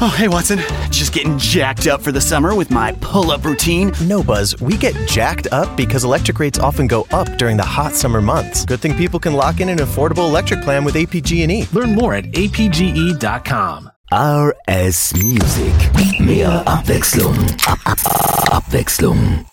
Oh, hey, Watson. Just getting jacked up for the summer with my pull-up routine. No, Buzz, we get jacked up because electric rates often go up during the hot summer months. Good thing people can lock in an affordable electric plan with APG&E. Learn more at apge.com. RS Music. Mehr Abwechslung. Abwechslung.